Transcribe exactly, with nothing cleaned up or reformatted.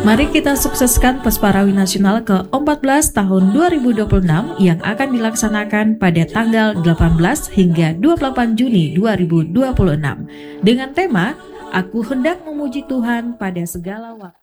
Mari kita sukseskan Pesparawi Nasional ke empat belas tahun dua ribu dua puluh enam yang akan dilaksanakan pada tanggal delapan belas hingga dua puluh delapan Juni dua ribu dua puluh enam dengan tema Aku Hendak Memuji Tuhan pada Segala Waktu.